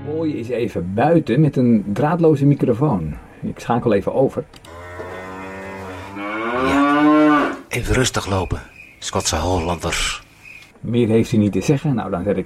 Boy is even buiten met een draadloze microfoon. Ik schakel even over. Ja, even rustig lopen, Schotse Hollander. Meer heeft hij niet te zeggen. Nou, dan zet ik